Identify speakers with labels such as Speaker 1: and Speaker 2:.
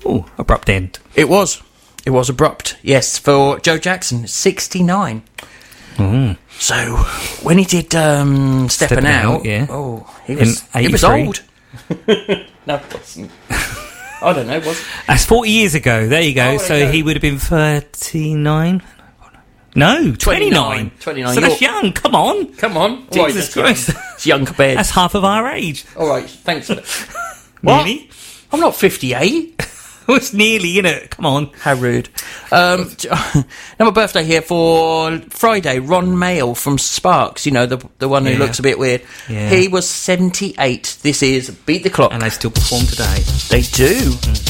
Speaker 1: Oh, abrupt end.
Speaker 2: It was abrupt. Yes, for Joe Jackson, 69. So when he did Steppin' Out,
Speaker 1: yeah.
Speaker 2: he was old. No, it wasn't. I don't know. Was it?
Speaker 1: That's 40 years ago. There you go.
Speaker 2: Oh,
Speaker 1: So
Speaker 2: there you go.
Speaker 1: he would have been 39. No, 29.
Speaker 2: 29.
Speaker 1: So that's young. Come on.
Speaker 2: Come on,
Speaker 1: Jesus Christ.
Speaker 2: It's young compared.
Speaker 1: That's half of our age.
Speaker 2: All right, thanks for that. What?
Speaker 1: Nearly.
Speaker 2: I'm not 58.
Speaker 1: It's nearly, innit? Come on.
Speaker 2: How rude. Another birthday here for Friday. Ron Mail from Sparks. You know, the one who looks a bit weird.
Speaker 1: Yeah.
Speaker 2: He was 78. This is Beat the Clock.
Speaker 1: And they still perform today.
Speaker 2: They do.